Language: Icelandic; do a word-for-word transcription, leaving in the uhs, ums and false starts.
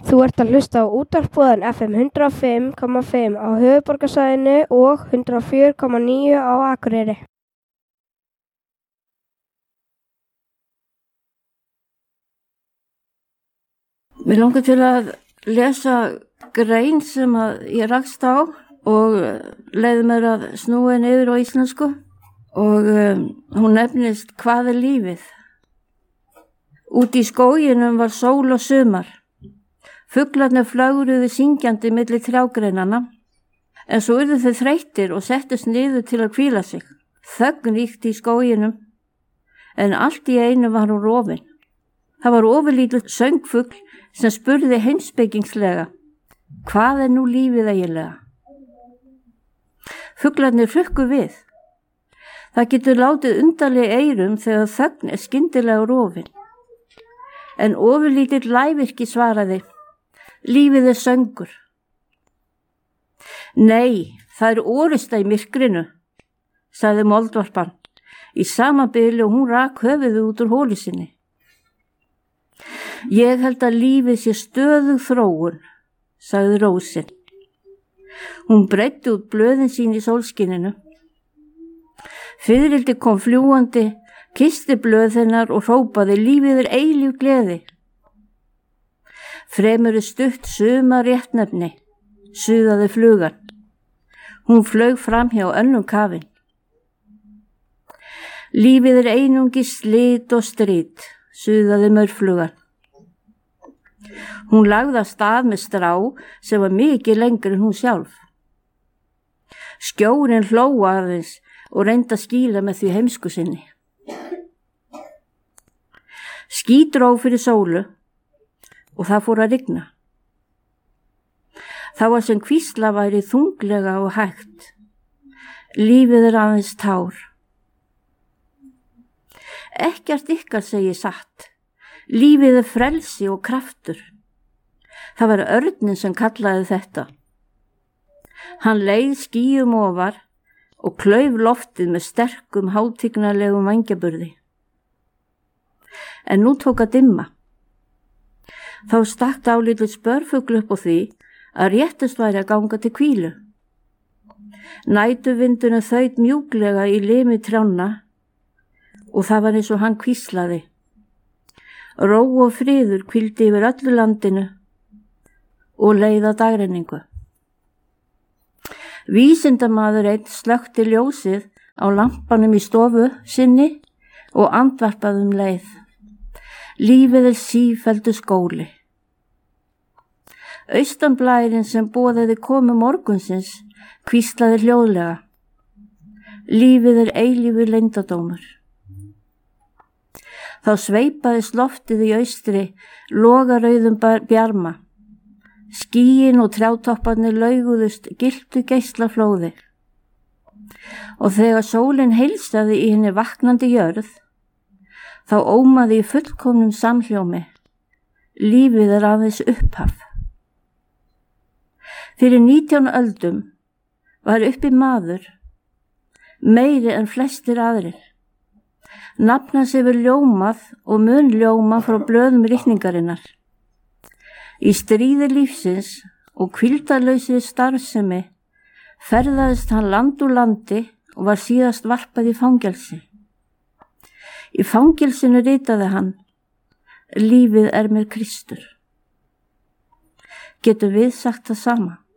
Þú ert að hlusta á útvarpsbúðan F M hundrað og fimm komma fimm á höfuðborgarsvæðinu og hundrað og fjögur komma níu á Akureyri. Mér langar til að lesa grein sem að ég rakst á og leiði mér að snúa henni yfir á íslensku og um, hún nefnist Hvað er lífið? Úti í skóginum var sól og sumar. Fuglarnir flögruðu syngjandi milli trjágreinanna, en svo urðu þau þreyttir og settust niður til að hvíla sig. Þögn ríkti í skóginum, en allt í einu var hún rofin. Það var ofurlítill söngfugl sem spurði heimspekingslega: Hvað er nú lífið eiginlega? Fuglarnir hrukku við. Það getur látið undarlega eyrum þegar þögn er skyndilega rofin. En ofurlítill lævirki svaraði: Lífið er söngur. Nei, það er orusta í myrkrinu, sagði moldvarpan í sama bili og hún rak höfuðið út úr hóli sinni. Ég held að lífið sé stöðug þróun, sagði rósin. Hún breiddi út blöðin sín í sólskininu. Fiðrildi kom fljúandi, kyssti blöð hennar og hrópaði: Lífið er eilíf gleði. Fremur er stutt sumar réttnefni, suðaði flugan. Hún flaug fram hjá önnum kafin. Lífið er einungi slit og strit, suðaði maurflugan. Hún lagði af stað með strá sem var mikið lengri en hún sjálf. Skjórinn hlóa aðeins og reyndi að skýla með því heimsku sinni. Ský dró fyrir sólu og það fór að rigna. Það var sem hvísla væri þunglega og hægt. Lífið er aðeins tár. Ekkert ykkar segi satt. Lífið er frelsi og kraftur. Það var örninn sem kallaði þetta. Hann leið skýjum ofar og klauf loftið með sterkum hátignarlegum vængjaburði. En nú tók að dimma. Þá stakk dálítill spörfugl upp á því að réttast væri að ganga til hvílu. Nætuvindurinn þaut mjúklega í limi trjánna og það var eins og hann hvíslaði. Ró og friður hvíldi yfir öllu landinu og leið að dagrenningu. Vísindamaður einn slökkti ljósið á lampanum í stofu sinni og andvarpaði um leið. Lífið er sífelldu skóli. Austanblærinn sem boðaði komu morgunsins hvíslaði hljóðlega: Lífið er eilífur leyndardómur. Þá sveipaðist loftið í austri logarauðum bjarma. Skýin og trjátopparnir lauguðust gylltu geislaflóði. Og þegar sólin heilsaði í henni vaknandi jörð, þá ómaði í fullkomnum samhljómi: Lífið er aðeins upphaf. Fyrir nítján öldum var uppi maður, meiri en flestir aðrir. Nafn hans hefur ljómað og mun ljóma frá blöðum ritningarinnar. Í stríði lífsins og hvíldarlausri starfsemi ferðaðist hann land úr landi og var síðast varpað í fangelsi. Í fangelsinu ritaði hann: Lífið er með Kristur. Getur við sagt það sama?